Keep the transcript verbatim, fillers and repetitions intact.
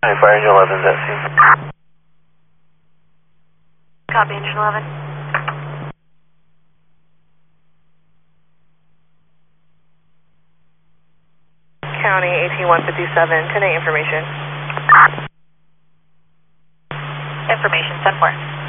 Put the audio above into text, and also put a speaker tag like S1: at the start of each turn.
S1: County Fire Engine eleven is at scene.
S2: Copy, Engine eleven. County eighteen one fifty-seven, ten eight information. Information, ten four.